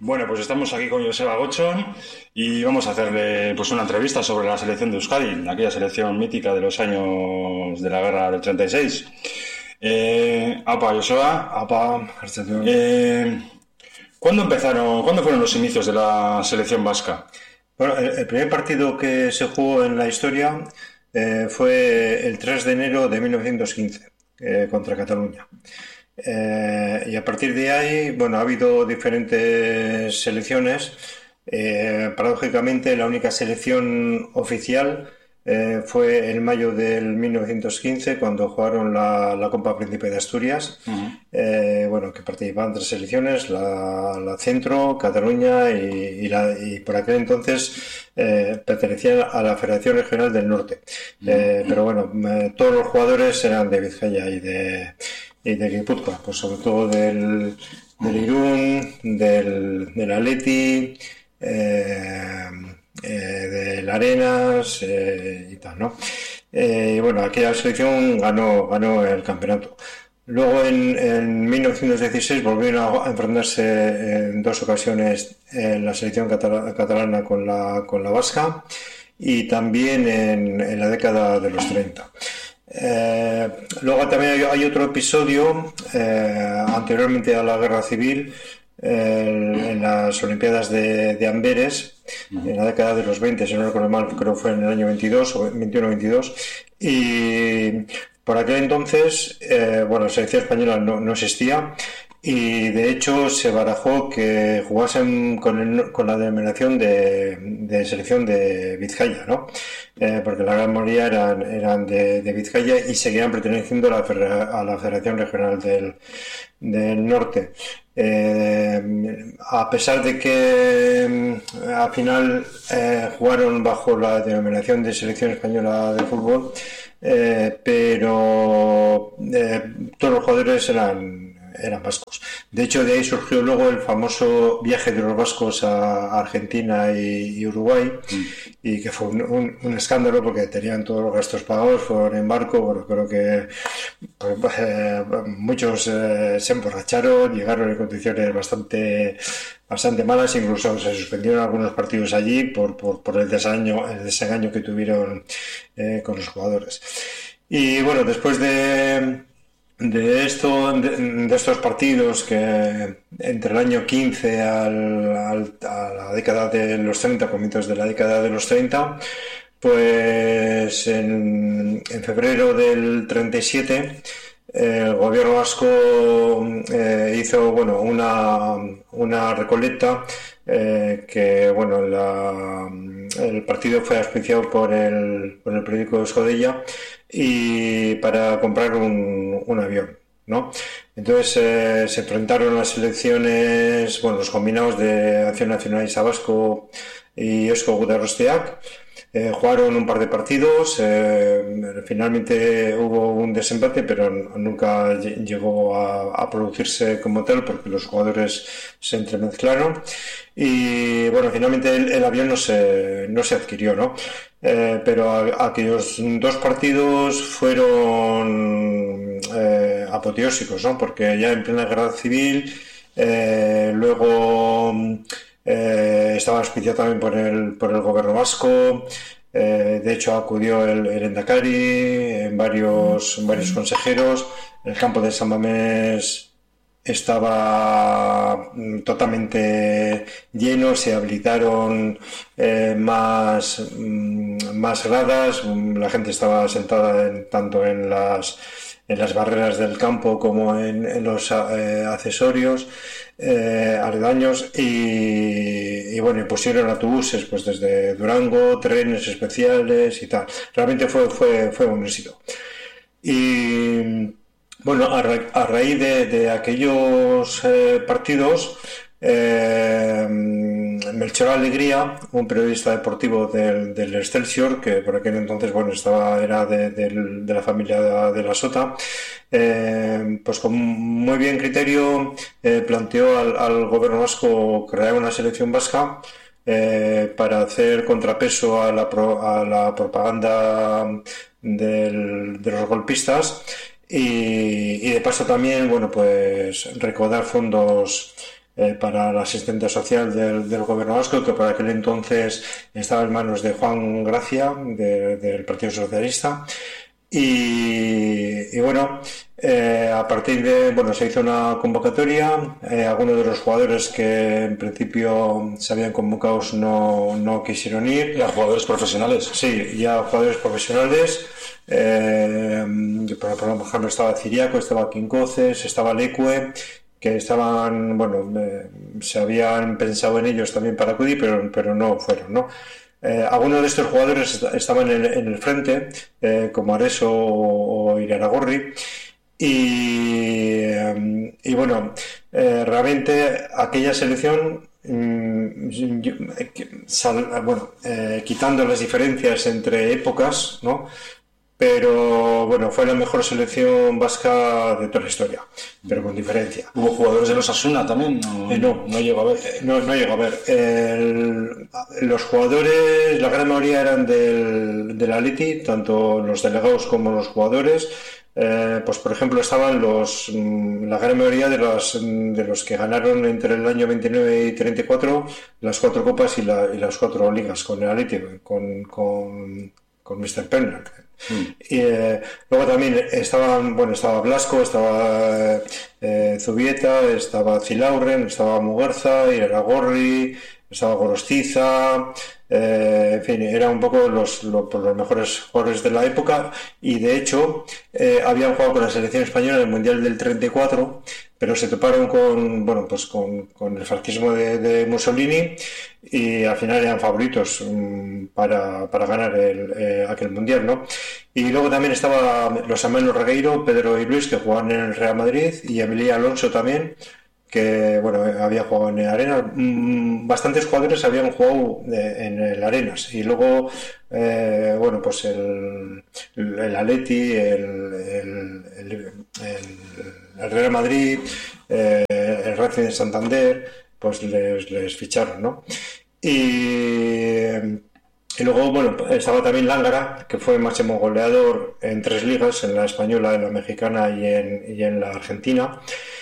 Bueno, pues estamos aquí con Joseba Gochon y vamos a hacerle pues una entrevista sobre la selección de Euskadi, aquella selección mítica de los años de la guerra del 36. Apa, Joseba. Apa, ¿Cuándo fueron los inicios de la selección vasca? Bueno, el primer partido que se jugó en la historia fue el 3 de enero de 1915 contra Cataluña. Y a partir de ahí, bueno, ha habido diferentes selecciones. Paradójicamente, la única selección oficial fue en mayo del 1915, cuando jugaron la Copa Príncipe de Asturias. Bueno, que participaban 3 selecciones, la Centro, Cataluña y por aquel entonces pertenecían a la Federación Regional del Norte. Pero bueno, todos los jugadores eran de Vizcaya y de Guipúzcoa, pues sobre todo del Irún, del Athletic, del Arenas y tal, ¿no? Bueno, aquella selección ganó el campeonato. Luego en 1916 volvieron a enfrentarse en 2 ocasiones la selección catalana con la vasca, y también en la década de los 30. Luego también hay otro episodio anteriormente a la guerra civil, en las Olimpiadas de Amberes, en la década de los 20, si no recuerdo mal, creo que fue en el año 22 o 21-22, y por aquel entonces bueno, la selección española no existía, y de hecho se barajó que jugasen con la denominación de selección de Vizcaya, ¿no? Porque la gran mayoría eran de Vizcaya y seguían perteneciendo a la Federación Regional del Norte. A pesar de que al final jugaron bajo la denominación de Selección Española de Fútbol, pero todos los jugadores eran vascos. De hecho, de ahí surgió luego el famoso viaje de los vascos a Argentina y Uruguay, y que fue un escándalo porque tenían todos los gastos pagados, fueron en barco. Bueno, creo que muchos se emborracharon, llegaron en condiciones bastante malas, incluso se suspendieron algunos partidos allí por el desengaño que tuvieron con los jugadores. Y bueno, después de estos partidos, que entre el año 15 a la década de los 30, comienzos de la década de los 30, pues en febrero del 37 el gobierno vasco hizo, bueno, una recolecta, que bueno, el partido fue auspiciado por el periódico Euskadi, y para comprar un avión, ¿no? Entonces se enfrentaron las selecciones, bueno, los combinados de Acción Nacionalista Vasco y Eusko Gudarrosteak. Jugaron un par de partidos, finalmente hubo un desempate, pero nunca llegó a producirse como tal, porque los jugadores se entremezclaron, y bueno, finalmente el avión no se adquirió, ¿no? Pero aquellos 2 partidos fueron apoteósicos, ¿no? Porque ya en plena guerra civil, luego estaba auspiciado también por el gobierno vasco. De hecho, acudió el Endacari, varios consejeros. El campo de San Mamés estaba totalmente lleno, se habilitaron más gradas, la gente estaba sentada tanto en las barreras del campo como en los accesorios aledaños, y bueno, pusieron autobuses pues desde Durango, trenes especiales y tal. Realmente fue un éxito. Y bueno, a raíz de aquellos partidos, Melchor Alegría, un periodista deportivo del Excelsior, que por aquel entonces, bueno, era de la familia de la Sota, pues con muy bien criterio planteó al gobierno vasco crear una selección vasca para hacer contrapeso a la propaganda de los golpistas, y de paso también, bueno, pues recaudar fondos para la asistente social del gobierno vasco, que por aquel entonces estaba en manos de Juan Gracia, del Partido Socialista. Y bueno, a partir de, se hizo una convocatoria, algunos de los jugadores que en principio se habían convocado no quisieron ir. ¿Y a jugadores profesionales? Sí, ya jugadores profesionales. Por ejemplo, estaba Ciriaco, estaba Quincoces, estaba Lecue, que estaban, se habían pensado en ellos también para acudir, pero no fueron, ¿no? Algunos de estos jugadores estaban en el frente, como Areso o Iraragorri, y bueno, realmente aquella selección, quitando las diferencias entre épocas, ¿no? Pero bueno, fue la mejor selección vasca de toda la historia, pero con diferencia. ¿Hubo jugadores de los Osasuna también? No llegó a ver. No llegó a ver. Los jugadores, la gran mayoría eran del Athletic, tanto los delegados como los jugadores. Pues por ejemplo estaban la gran mayoría de los que ganaron entre el año 29 y 34 las 4 copas y las 4 ligas con el Athletic, con Mr. Penrod. Y luego también estaba Blasco, estaba Zubieta, estaba Zilauren, estaba Muguerza, Iraragorri, estaba Gorostiza, en fin, eran un poco los mejores jugadores de la época, y de hecho habían jugado con la selección española en el Mundial del 34, pero se toparon con el fascismo de Mussolini, y al final eran favoritos para ganar aquel Mundial, ¿no? Y luego también estaban los hermanos Regueiro, Pedro y Luis, que jugaban en el Real Madrid, y Emilio Alonso también, que había jugado en el Arenas. Bastantes jugadores habían jugado en el Arenas, y luego el Atleti, el Real Madrid, el Racing de Santander, pues les ficharon, ¿no? Y luego, estaba también Lángara, que fue máximo goleador en 3 ligas, en la española, en la mexicana y en la argentina.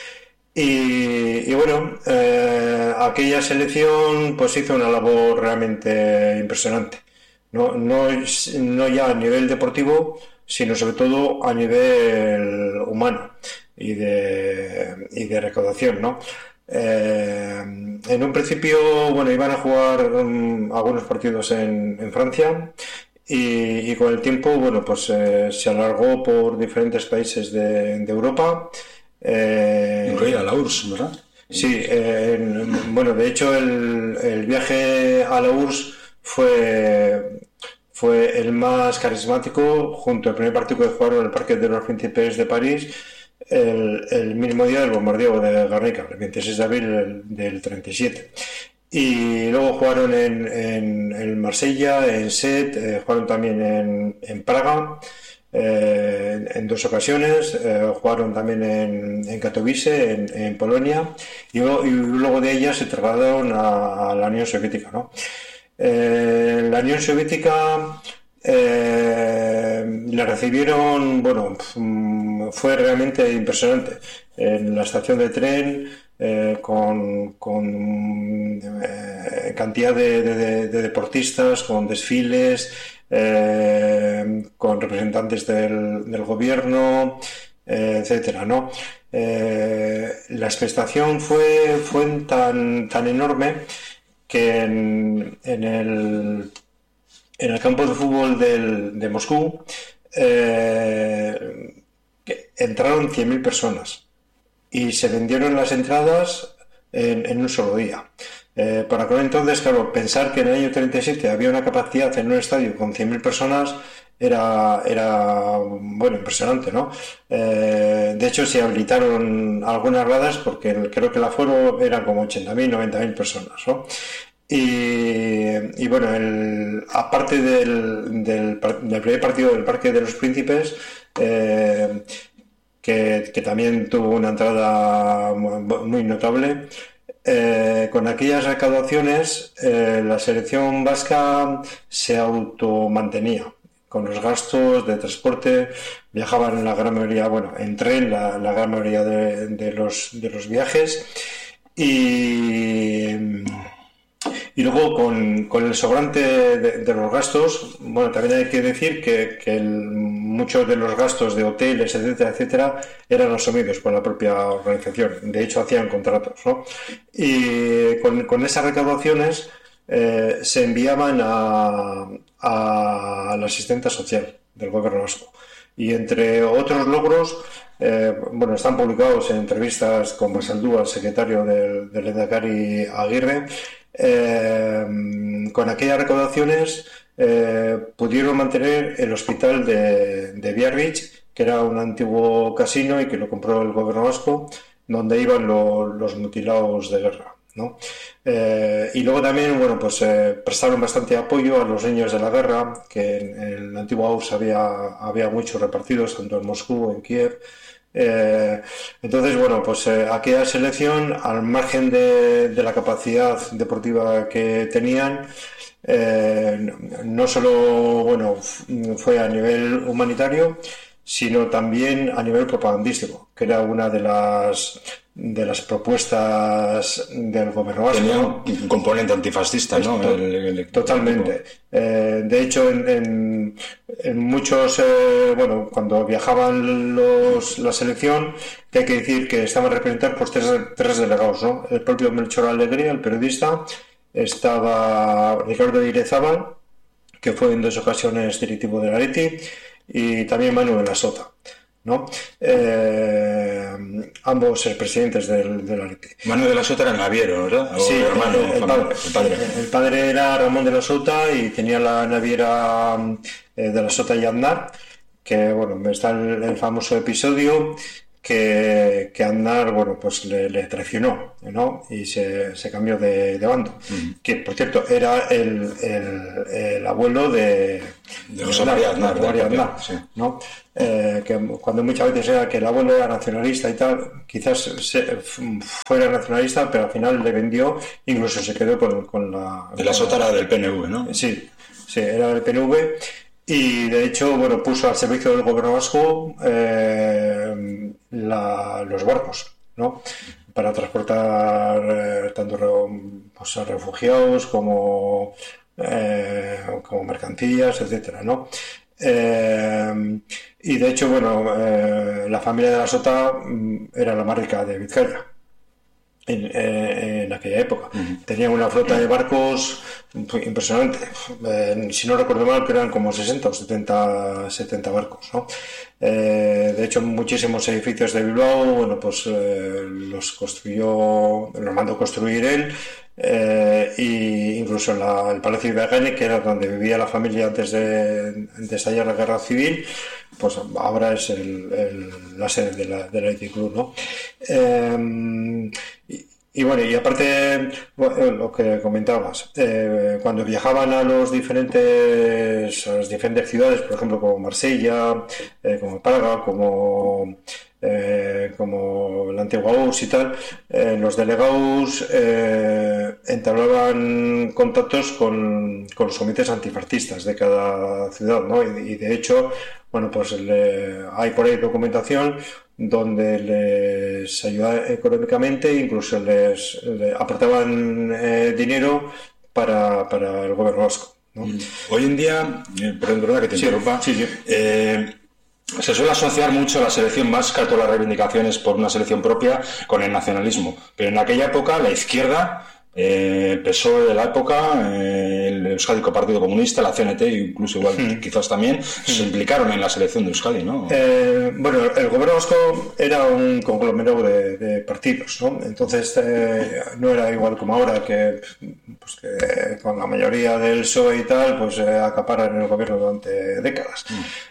Y aquella selección pues hizo una labor realmente impresionante, no ya a nivel deportivo, sino sobre todo a nivel humano y de recaudación, ¿no? En un principio iban a jugar algunos partidos en Francia, y con el tiempo se alargó por diferentes países de Europa. Incluida la URSS, ¿verdad? Sí, de hecho el viaje a la URSS fue el más carismático, junto al primer partido que jugaron en el Parque de los Príncipes de París, el mismo día del bombardeo de Guernica, el 26 de abril del 37. Y luego jugaron en Marsella, en Sète, jugaron también en Praga, en 2 ocasiones, jugaron también en Katowice, en Polonia, y luego de ella se trasladaron a la Unión Soviética, ¿no? La Unión Soviética la recibieron, fue realmente impresionante. En la estación de tren, con cantidad de deportistas, con desfiles, con representantes del gobierno, etcétera, ¿no? La expectación fue tan enorme que en el campo de fútbol de Moscú entraron 100.000 personas y se vendieron las entradas en un solo día. Para aquel entonces, claro, pensar que en el año 37 había una capacidad en un estadio con 100.000 personas era impresionante, ¿no? De hecho, se habilitaron algunas gradas porque creo que el aforo eran como 80.000, 90.000 personas, ¿no? Aparte del primer partido del Parque de los Príncipes, que también tuvo una entrada muy notable, con aquellas recaudaciones la selección vasca se automantenía. Con los gastos de transporte viajaban en la gran mayoría, en tren, la gran mayoría de los viajes. Y luego con el sobrante de los gastos, bueno, también hay que decir que muchos de los gastos de hoteles, etcétera, etcétera, eran asumidos por la propia organización. De hecho, hacían contratos, ¿no? Y con esas recaudaciones se enviaban a la asistenta social del gobierno vasco. Y entre otros logros, bueno, están publicados en entrevistas con Basaldúa, el secretario del Lehendakari Aguirre. Con aquellas recaudaciones pudieron mantener el hospital de Biarritz, que era un antiguo casino y que lo compró el gobierno vasco, donde iban los mutilados de guerra, ¿no? Y luego también, bueno, pues prestaron bastante apoyo a los niños de la guerra, que en el antiguo URSS había muchos repartidos, tanto en Moscú, en Kiev. Entonces, bueno, pues aquella selección, al margen de la capacidad deportiva que tenían, no solo, bueno, fue a nivel humanitario, sino también a nivel propagandístico, que era una de las propuestas del gobierno vasco. Tenía un componente antifascista, ¿no? Totalmente. De hecho, en muchos, bueno, cuando viajaban la selección, que hay que decir que estaban representados por tres delegados, ¿no? El propio Melchor Alegría, el periodista, estaba Ricardo Irezábal, que fue en 2 ocasiones directivo del Athletic, y también Manuel Lasota, ¿no? Ambos presidentes del Athletic. Manuel de la Sota era el naviero, ¿verdad? Sí, el padre. El padre era Ramón de la Sota y tenía la naviera de la Sota y Aznar, que, bueno, está el famoso episodio que Aznar, bueno, pues le traicionó, ¿no? Y se cambió de bando. Que, por cierto, era el abuelo de José María Aznar, sí, ¿no? Que cuando muchas veces era que el abuelo era nacionalista y tal, quizás fuera nacionalista, pero al final le vendió, incluso se quedó con la... De la Sota era del PNV, ¿no? Sí, era del PNV. Y de hecho, bueno, puso al servicio del gobierno vasco los barcos, ¿no? Para transportar tanto pues, a refugiados como mercancías, etcétera, ¿no? Y de hecho, bueno, la familia de la Sota era la más rica de Vizcaya en aquella época. Tenían una flota de barcos impresionante. Si no recuerdo mal, que eran como 60 o 70 barcos, ¿no? De hecho, muchísimos edificios de Bilbao, bueno, pues los mandó construir él. Y incluso el Palacio Ibargane, que era donde vivía la familia antes de estallar la guerra civil, pues ahora es la sede del Athletic Club, ¿no? Y bueno, y aparte, lo que comentabas, cuando viajaban a las diferentes ciudades, por ejemplo, como Marsella, como Praga, como la antigua URSS y tal, los delegados entablaban contactos con los comités antifascistas de cada ciudad, ¿no? Y de hecho, bueno, pues hay por ahí documentación donde les ayudaban económicamente, incluso les aportaban dinero para el gobierno vasco, ¿no? Hoy en día, perdón que te interrumpa, sí. Se suele asociar mucho la selección vasca, todas las reivindicaciones por una selección propia, con el nacionalismo. Pero en aquella época la izquierda, PSOE de la época, el Euskadiko Partido Comunista, la CNT, incluso igual quizás también, se implicaron en la selección de Euskadi, ¿no? Bueno, el gobierno vasco era un conglomerado de partidos, ¿no? Entonces no era igual como ahora, que con la mayoría del PSOE y tal, pues acaparan el gobierno durante décadas.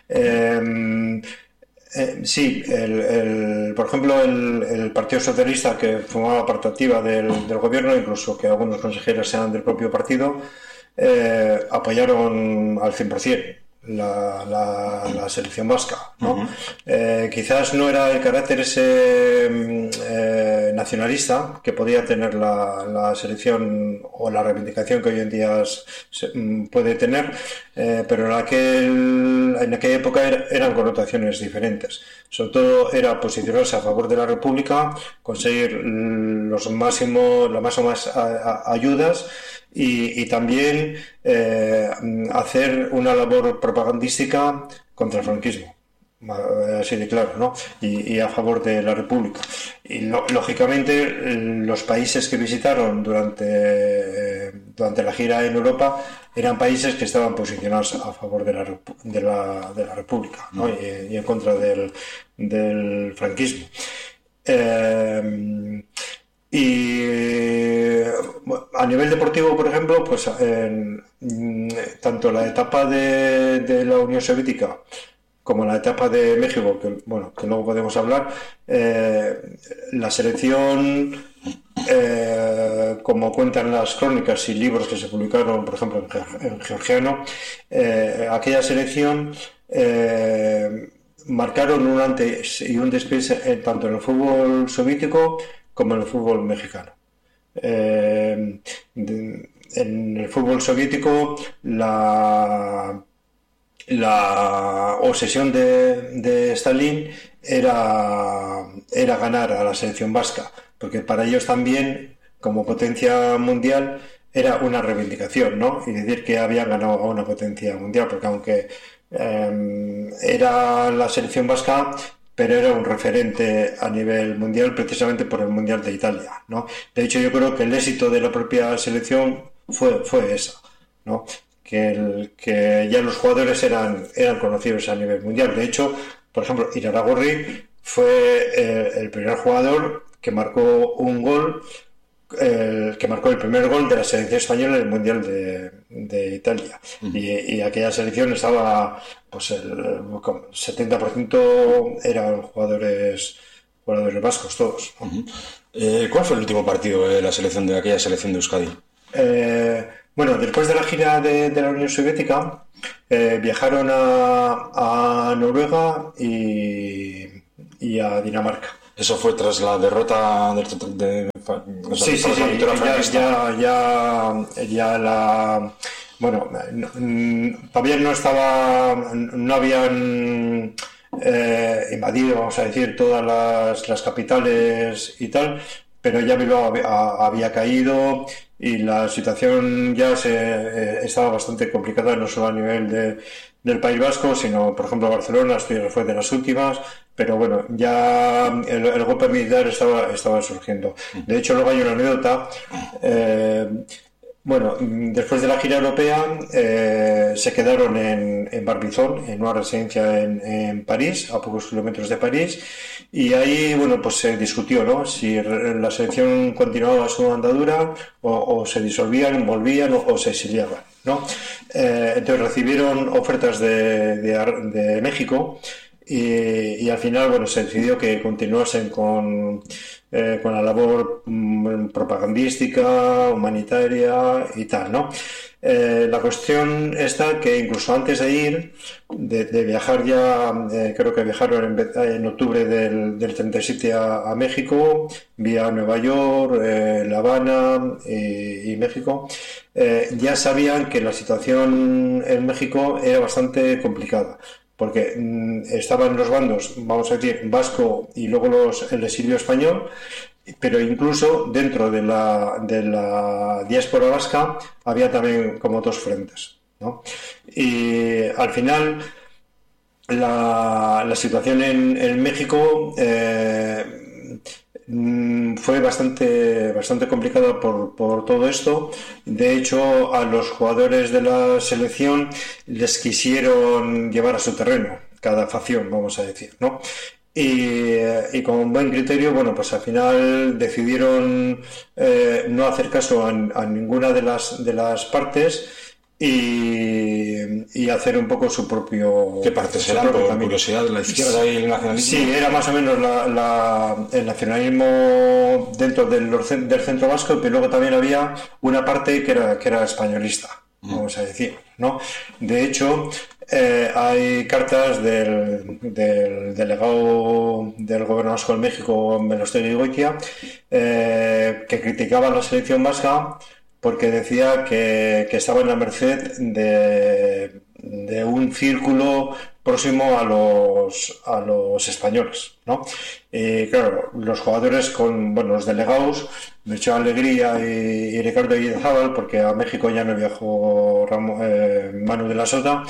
Sí, por ejemplo, el Partido Socialista, que formaba parte activa del gobierno, incluso que algunos consejeros sean del propio partido, apoyaron al 100% la selección vasca, ¿no? Quizás no era el carácter ese nacionalista que podía tener la selección o la reivindicación que hoy en día puede tener, pero en aquella época eran connotaciones diferentes. Sobre todo era posicionarse a favor de la República, conseguir las máximas ayudas y también hacer una labor propagandística contra el franquismo, así de claro, ¿no? Y a favor de la República. Y lógicamente los países que visitaron durante la gira en Europa eran países que estaban posicionados a favor de la República, ¿no? Y en contra del franquismo. Y a nivel deportivo, por ejemplo, pues tanto la etapa de la Unión Soviética como la etapa de México, que luego podemos hablar, la selección, como cuentan las crónicas y libros que se publicaron, por ejemplo, en georgiano, aquella selección marcaron un antes y un después tanto en el fútbol soviético como en el fútbol mexicano. En el fútbol soviético la obsesión de Stalin era ganar a la selección vasca, porque para ellos también, como potencia mundial, era una reivindicación, ¿no? Y decir que habían ganado a una potencia mundial, porque aunque era la selección vasca, pero era un referente a nivel mundial precisamente por el Mundial de Italia, ¿no? De hecho, yo creo que el éxito de la propia selección fue esa, ¿no? Que ya los jugadores eran conocidos a nivel mundial. De hecho, por ejemplo, Irarrágorri fue el primer jugador que marcó un gol, que marcó el primer gol de la selección española en el Mundial de Italia. Y aquella selección estaba, pues el 70% eran jugadores vascos todos, ¿no? ¿Cuál fue el último partido de aquella selección de Euskadi? Bueno, después de la gira de la Unión Soviética, viajaron a Noruega y a Dinamarca. Eso fue tras la derrota Sí, todavía no habían invadido, vamos a decir, todas las capitales y tal, pero ya Bilbao había caído y la situación ya estaba bastante complicada, no solo a nivel del País Vasco, sino, por ejemplo, Barcelona fue de las últimas, pero bueno, ya el golpe militar estaba surgiendo. De hecho, luego hay una anécdota. Después de la gira europea se quedaron en Barbizon, en una residencia en París, a pocos kilómetros de París, y ahí pues se discutió, ¿no?, si la selección continuaba su andadura o se disolvían, volvían o se exiliaban, ¿no? Entonces recibieron ofertas de México y al final se decidió que continuasen con la labor propagandística, humanitaria y tal, ¿no? La cuestión está que incluso antes de ir, de viajar ya, creo que viajaron en octubre del 37 a México, vía Nueva York, La Habana y México, ya sabían que la situación en México era bastante complicada, porque estaban los bandos, vamos a decir, vasco y luego el exilio español, pero incluso dentro de la diáspora vasca había también como dos frentes, ¿no? Y al final la situación en México fue bastante complicada por todo esto. De hecho, a los jugadores de la selección les quisieron llevar a su terreno, cada facción, vamos a decir, ¿no? Y con buen criterio, pues al final decidieron no hacer caso a ninguna de las partes y hacer un poco su propio... ¿Qué partes eran? Por curiosidad, de la izquierda y el nacionalismo. Sí, era más o menos el nacionalismo dentro del centro vasco, pero luego también había una parte que era españolista, vamos a decir, ¿no? De hecho, hay cartas del delegado del Gobierno vasco en México, Melostegui Goitia, que criticaba la selección vasca porque decía que estaba en la merced de un círculo próximo a los españoles, ¿no? Y claro, los jugadores los delegados, Melchor Alegría y Ricardo Idiazábal, porque a México ya no viajó Manu de la Sota,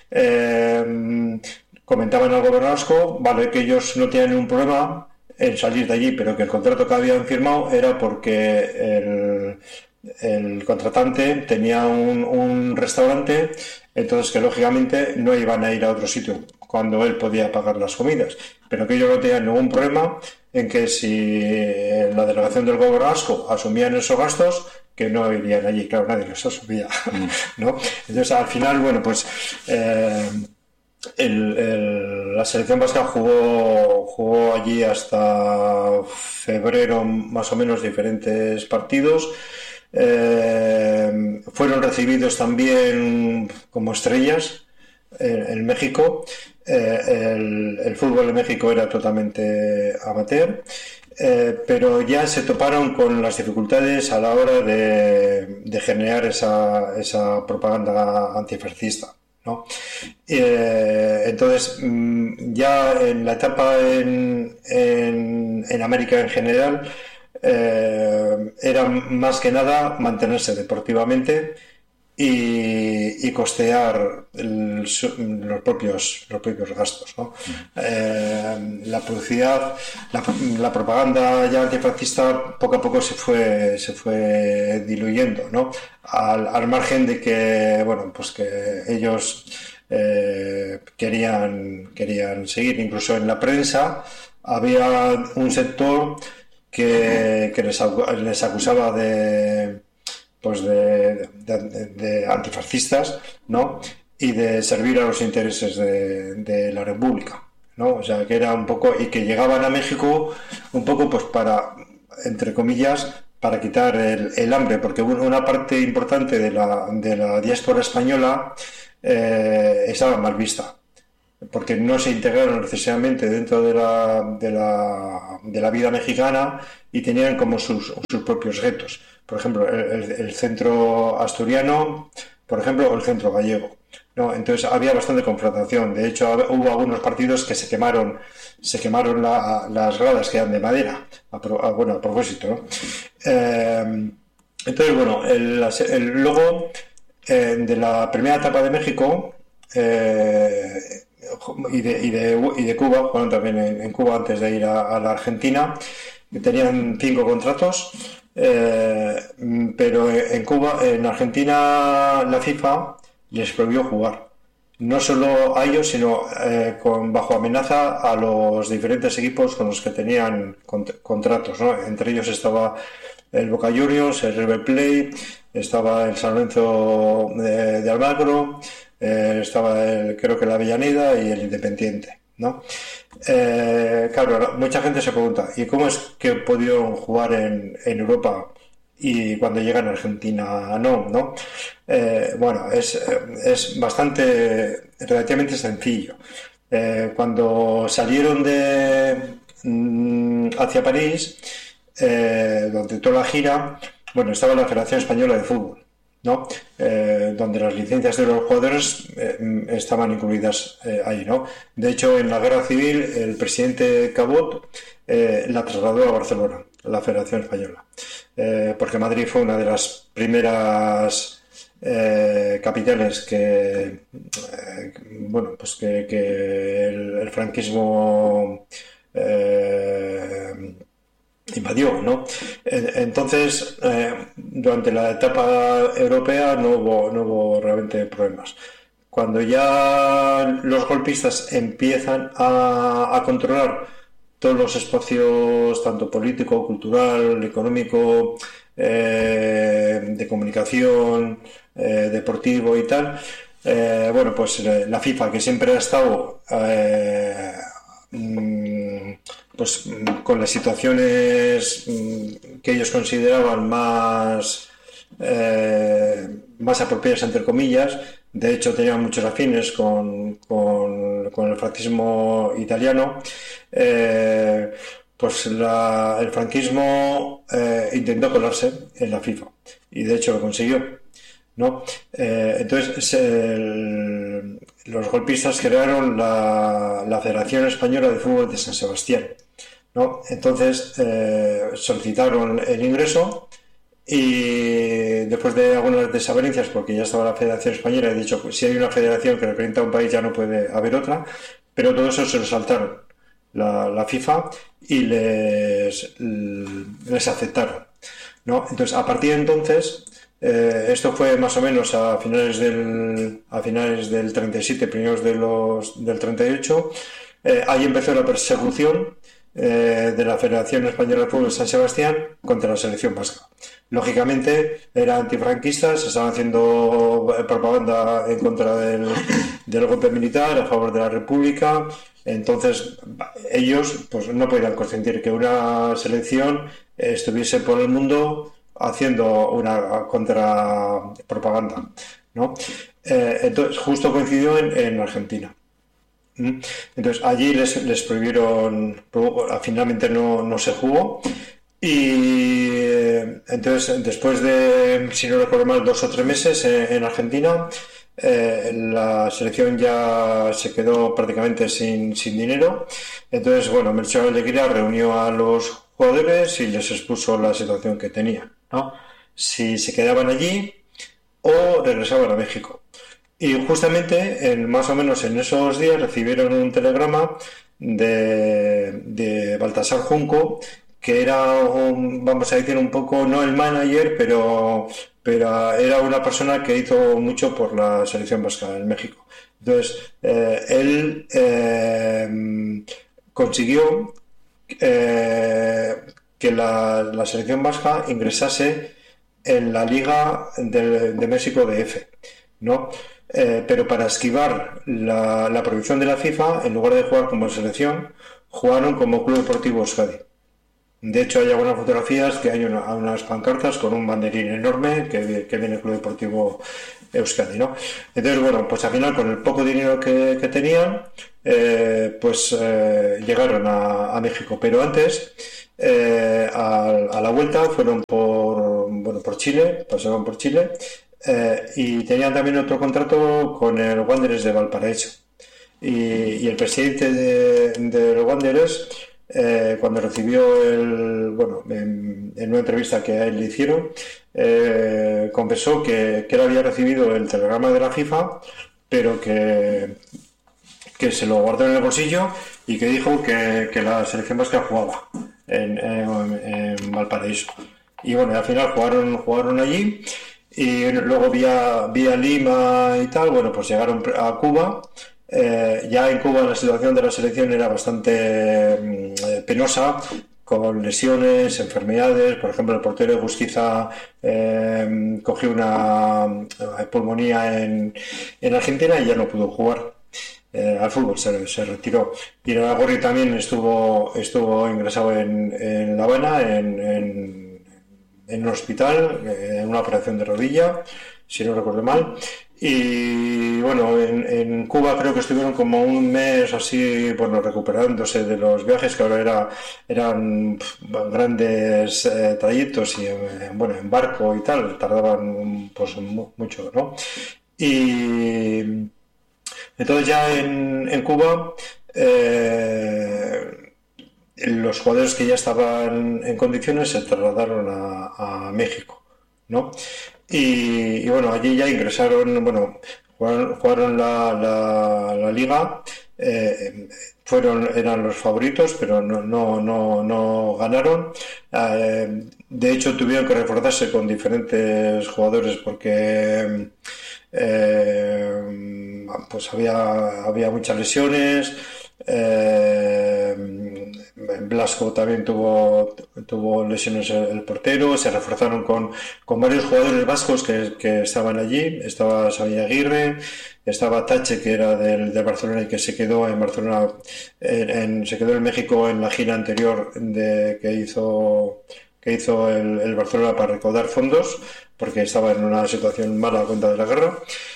comentaban al gobierno vasco, vale, que ellos no tienen ningún problema en salir de allí, pero que el contrato que habían firmado era porque el contratante tenía un restaurante, entonces que lógicamente no iban a ir a otro sitio cuando él podía pagar las comidas, pero que ellos no tenían ningún problema en que si la delegación del gobierno vasco asumían esos gastos, que no irían allí. Claro, nadie los asumía, ¿no? Entonces al final, bueno, pues la selección vasca jugó allí hasta febrero más o menos diferentes partidos. Fueron recibidos también como estrellas en México. El fútbol en México era totalmente amateur, pero ya se toparon con las dificultades a la hora de generar esa propaganda antifascista, ¿no? Entonces, ya en la etapa en América en general, era más que nada mantenerse deportivamente y costear los propios gastos, ¿no? La publicidad, la propaganda ya antifascista poco a poco se fue diluyendo, ¿no? Al margen de que, bueno, pues que ellos querían seguir. Incluso en la prensa había un sector que les acusaba de antifascistas, ¿no? Y de servir a los intereses de la República, ¿no? O sea, que era un poco, y que llegaban a México un poco pues para, entre comillas, para quitar el hambre, porque una parte importante de la diáspora española estaba mal vista, porque no se integraron necesariamente dentro de la vida mexicana y tenían como sus propios guetos. Por ejemplo, el centro asturiano, por ejemplo, o el centro gallego, ¿no? Entonces había bastante confrontación. De hecho, hubo algunos partidos que se quemaron las gradas que eran de madera, a propósito, ¿no? Entonces, bueno, luego de la primera etapa de México y de Cuba, bueno, también en Cuba antes de ir a la Argentina, tenían 5 contratos, pero en Argentina la FIFA les prohibió jugar, no solo a ellos, sino bajo amenaza a los diferentes equipos con los que tenían contratos, ¿no? Entre ellos estaba el Boca Juniors, el River Plate, estaba el San Lorenzo de Almagro, estaba creo que la Avellaneda y el Independiente, ¿no? Claro, mucha gente se pregunta, ¿y cómo es que pudieron jugar en Europa y cuando llegan a Argentina no? Bueno, es relativamente sencillo. Cuando salieron hacia París, donde toda la gira, bueno, estaba la Federación Española de Fútbol, ¿no? Donde las licencias de los jugadores estaban incluidas ahí, ¿no? De hecho, en la guerra civil, el presidente Cabot la trasladó a Barcelona, la Federación Española, porque Madrid fue una de las primeras capitales que el franquismo invadió, ¿no? Entonces, durante la etapa europea no hubo realmente problemas. Cuando ya los golpistas empiezan a controlar todos los espacios, tanto político, cultural, económico, de comunicación, deportivo y tal, bueno, pues la FIFA, que siempre ha estado pues con las situaciones que ellos consideraban más más apropiadas, entre comillas. De hecho, tenían muchos afines con el franquismo italiano. Pues el franquismo intentó colarse en la FIFA y de hecho lo consiguió, ¿no? Entonces los golpistas crearon la Federación Española de Fútbol de San Sebastián, ¿no? Entonces solicitaron el ingreso y después de algunas desavenencias, porque ya estaba la Federación Española, he dicho, pues si hay una federación que representa a un país ya no puede haber otra, pero todo eso se lo saltaron la FIFA y les aceptaron, ¿no? Entonces, a partir de entonces, esto fue más o menos a finales del 37, primeros del 38, ahí empezó la persecución de la Federación Española de Fútbol de San Sebastián contra la selección vasca. Lógicamente eran antifranquistas, estaban haciendo propaganda en contra del golpe militar, a favor de la República. Entonces ellos pues no podían consentir que una selección estuviese por el mundo haciendo una contrapropaganda, ¿no? Entonces justo coincidió en Argentina. Entonces allí les prohibieron, finalmente no se jugó. Y entonces después de, si no recuerdo mal, 2 o 3 meses en Argentina, la selección ya se quedó prácticamente sin dinero. Entonces, bueno, Melchor Alegría reunió a los jugadores y les expuso la situación que tenían, ¿no? Si se quedaban allí o regresaban a México. Y justamente, más o menos en esos días, recibieron un telegrama de Baltasar Junco, que era, vamos a decir, un poco, no el manager, pero era una persona que hizo mucho por la selección vasca en México. Entonces, él consiguió que la selección vasca ingresase en la Liga de México DF, ¿no? Pero para esquivar la prohibición de la FIFA, en lugar de jugar como selección, jugaron como Club Deportivo Euskadi. De hecho, hay algunas fotografías que hay unas pancartas con un banderín enorme que viene el Club Deportivo Euskadi, ¿no? Entonces, bueno, pues al final, con el poco dinero que tenían, llegaron a México. Pero antes, a la vuelta, fueron por Chile, pasaron por Chile, y tenían también otro contrato con el Wanderers de Valparaíso. Y el presidente de los Wanderers, cuando recibió en una entrevista que a él le hicieron, confesó que él había recibido el telegrama de la FIFA, pero que se lo guardó en el bolsillo y que dijo que la selección vasca jugaba en Valparaíso. Y bueno, al final jugaron allí, y luego vía Lima y tal, bueno, pues llegaron a Cuba. Ya en Cuba la situación de la selección era bastante penosa, con lesiones, enfermedades. Por ejemplo, el portero de Busquiza cogió una pulmonía en Argentina y ya no pudo jugar al fútbol, se retiró. Y Gorri también estuvo ingresado en La Habana, en un hospital, en una operación de rodilla, si no recuerdo mal. Y bueno, en Cuba creo que estuvieron como un mes así, bueno, recuperándose de los viajes, que ahora eran grandes trayectos, y bueno, en barco y tal, tardaban pues mucho, ¿no? Y entonces ya en Cuba, los jugadores que ya estaban en condiciones se trasladaron a México, ¿no? Y bueno, allí ya ingresaron, bueno, jugaron la liga, eran los favoritos, pero no ganaron. De hecho, tuvieron que reforzarse con diferentes jugadores porque pues había muchas lesiones. Blasco también tuvo lesiones el portero. Se reforzaron con varios jugadores vascos que estaban allí. Estaba Xavi Aguirre, estaba Tache, que era del Barcelona y que se quedó en Barcelona, se quedó en México en la gira anterior que hizo que hizo el Barcelona para recaudar fondos, porque estaba en una situación mala a cuenta de la guerra.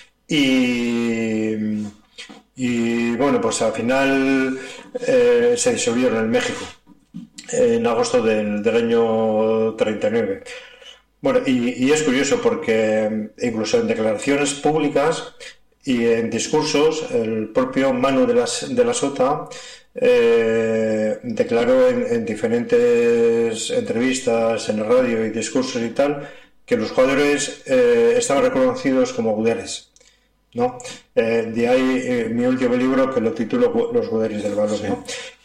Y bueno, pues al final se disolvieron en México en agosto del año 39. Bueno, y es curioso porque incluso en declaraciones públicas y en discursos, el propio Manu de la Sota declaró en diferentes entrevistas en la radio y discursos y tal, que los jugadores estaban reconocidos como guderis, ¿no? De ahí mi último libro, que lo titulo Los guderis del balón, ¿no?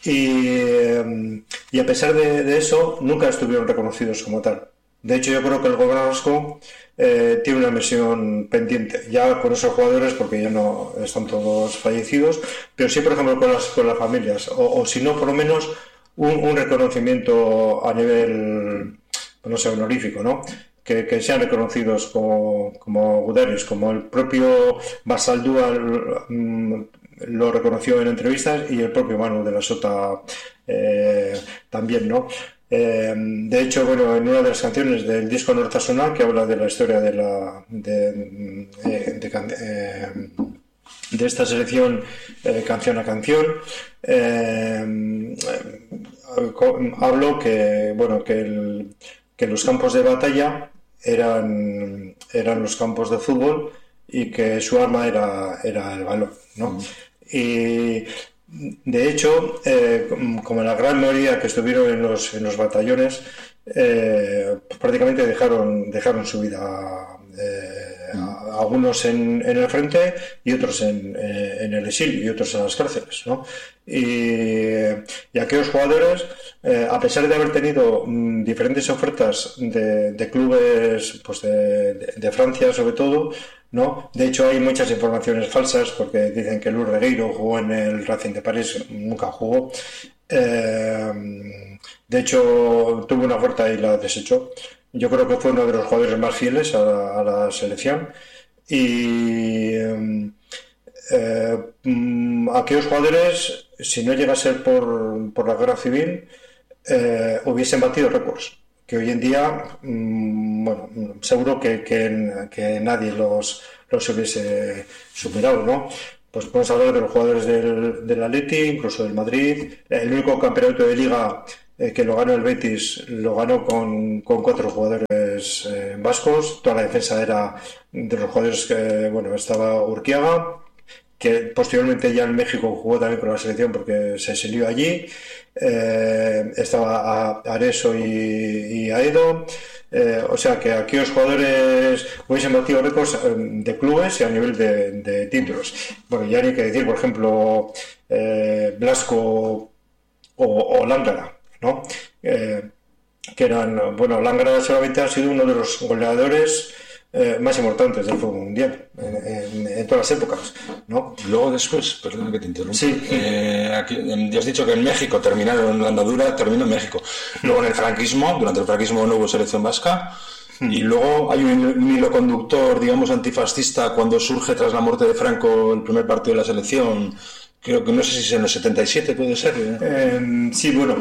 Y a pesar de eso, nunca estuvieron reconocidos como tal. De hecho, yo creo que el gobierno vasco tiene una misión pendiente, ya con esos jugadores, porque ya no están todos fallecidos, pero sí, por ejemplo, con las familias, o si no, por lo menos un reconocimiento a nivel, no sé, honorífico, ¿no? Que sean reconocidos como guderis, como el propio Basaldúa lo reconoció en entrevistas, y el propio Manu de la Sota también, ¿no? De hecho, bueno, en una de las canciones del disco Nortasuna, que habla de la historia de esta selección, canción a canción, hablo que, bueno, que los campos de batalla eran los campos de fútbol y que su arma era el balón, ¿no? Y de hecho, como la gran mayoría que estuvieron en los batallones, prácticamente dejaron su vida, algunos en el frente y otros en el exilio y otros en las cárceles, ¿no? Y aquellos jugadores, a pesar de haber tenido diferentes ofertas de clubes, pues de Francia sobre todo, ¿no? De hecho, hay muchas informaciones falsas, porque dicen que Luis Regueiro jugó en el Racing de París. Nunca jugó. De hecho, tuvo una oferta y la desechó. Yo creo que fue uno de los jugadores más fieles a la selección. Y aquellos jugadores, si no llega a ser por la guerra civil, hubiesen batido récords, que hoy en día, bueno, seguro que nadie los hubiese superado, ¿no? Pues podemos hablar de los jugadores del Atleti, incluso del Madrid. El único campeonato de Liga que lo ganó el Betis, lo ganó con 4 jugadores vascos. Toda la defensa era de los jugadores que, bueno, estaba Urquiaga, que posteriormente ya en México jugó también con la selección porque se exilió allí. Estaba Areso y Aedo. O sea que aquí los jugadores hubiesen batido récords de clubes y a nivel de títulos. Bueno, ya hay que decir, por ejemplo, Blasco o Lángara, ¿no? Que eran, bueno, Lángara solamente ha sido uno de los goleadores más importantes del fútbol mundial en todas las épocas, ¿no? Luego después, perdón que te interrumpa, sí. Aquí, ya has dicho que en México terminó en México. Luego en el franquismo, durante el franquismo no hubo selección vasca, y luego hay un hilo conductor, digamos, antifascista cuando surge tras la muerte de Franco el primer partido de la selección. Creo que no sé si es en los 77, puede ser. Sí, bueno.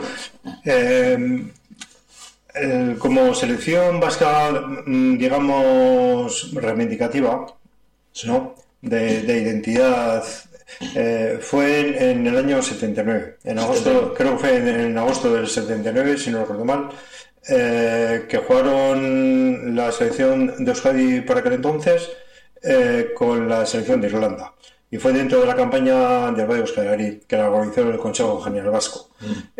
Como selección vasca, digamos, reivindicativa, ¿no? De identidad, fue en el año 79, en agosto, creo que fue en agosto del 79, si no recuerdo mal, que jugaron la selección de Euskadi por aquel entonces con la selección de Irlanda. Y fue dentro de la campaña del Radio Euskadi, que la organizó el Consejo General Vasco.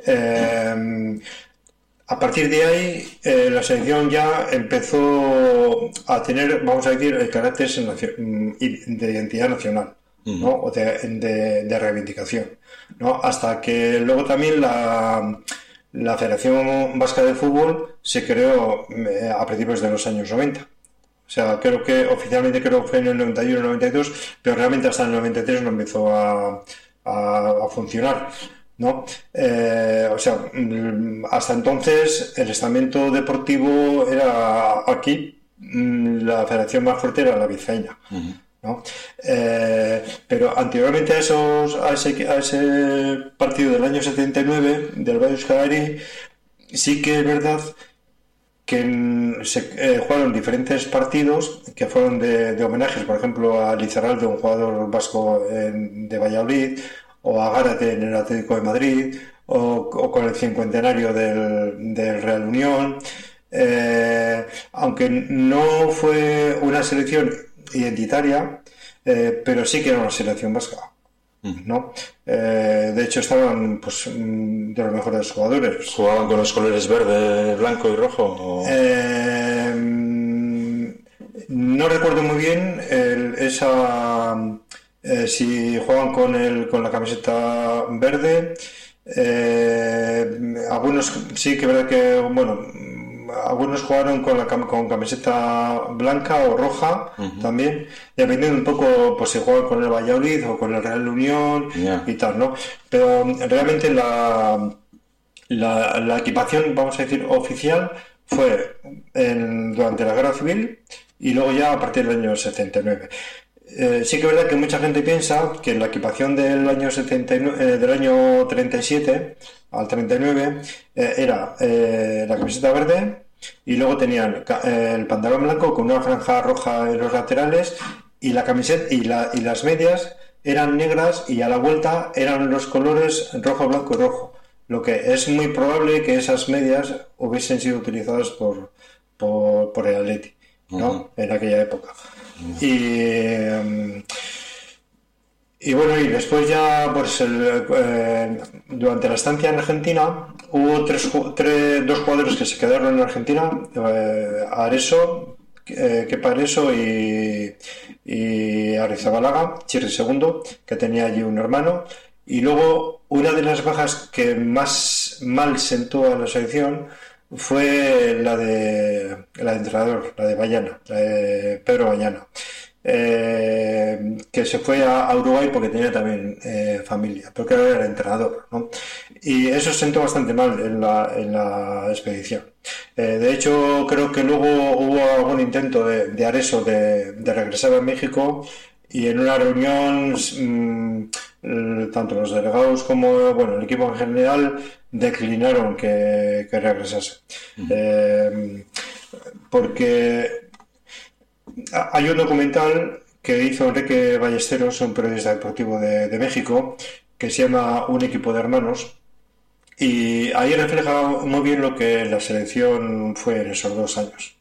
A partir de ahí, la selección ya empezó a tener, vamos a decir, el carácter de identidad nacional, ¿no? O de reivindicación, ¿no? Hasta que luego también la Federación Vasca de Fútbol se creó a principios de los años 90. O sea, creo que oficialmente fue en el 91, 92, pero realmente hasta el 93 no empezó a funcionar, ¿no? O sea, hasta entonces el estamento deportivo era aquí, la federación más fuerte era la vizcaína, ¿no? Pero anteriormente a ese partido del año 79 del Radio Euskadi, sí que es verdad se jugaron diferentes partidos que fueron de homenajes, por ejemplo, a Lizarralde, un jugador vasco de Valladolid, o a Gárate en el Atlético de Madrid, o con el cincuentenario del Real Unión. Aunque no fue una selección identitaria, pero sí que era una selección vasca, ¿no? De hecho estaban, pues, de los mejores jugadores. ¿Jugaban con los colores verde, blanco y rojo? No recuerdo muy bien si jugaban con la camiseta verde. Algunos sí que es verdad que, bueno, algunos jugaron con camiseta blanca o roja, también, dependiendo un poco, pues si jugaban con el Valladolid o con el Real Unión, y tal, ¿no? Pero realmente la equipación, vamos a decir, oficial fue durante la Guerra Civil y luego ya a partir del año 79. Sí que es verdad que mucha gente piensa que la equipación del año 79, del año 37 al 39 era la camiseta verde, y luego tenían el pantalón blanco con una franja roja en los laterales, y la camiseta y las medias eran negras, y a la vuelta eran los colores rojo, blanco y rojo, lo que es muy probable que esas medias hubiesen sido utilizadas por el Atleti, ¿no? En aquella época. Y bueno, y después ya, pues durante la estancia en Argentina hubo dos jugadores que se quedaron en Argentina, Areso, Kepa Areso y Arrizabalaga, Chirri segundo, que tenía allí un hermano. Y luego una de las bajas que más mal sentó a la selección fue la de entrenador, la de Bayana, la de Pedro Bayana, que se fue a Uruguay porque tenía también familia, pero que era entrenador, ¿no? Y eso sentó bastante mal en la expedición. De hecho, creo que luego hubo algún intento de Areso de regresar a México, y en una reunión tanto los delegados como, bueno, el equipo en general declinaron que regresase. Porque hay un documental que hizo Enrique Ballesteros, un periodista deportivo de México, que se llama Un equipo de hermanos, y ahí refleja muy bien lo que la selección fue en esos 2 años.